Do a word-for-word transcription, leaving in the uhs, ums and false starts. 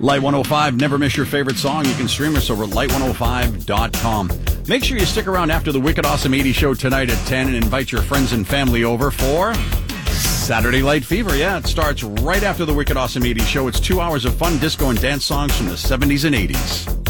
Light one oh five, never miss your favorite song. You can stream us over light one oh five dot com. Make sure you stick around after the Wicked Awesome eighties show tonight at ten and invite your friends and family over for Saturday Light Fever. Yeah, it starts right after the Wicked Awesome eighties show. It's two hours of fun disco and dance songs from the seventies and eighties.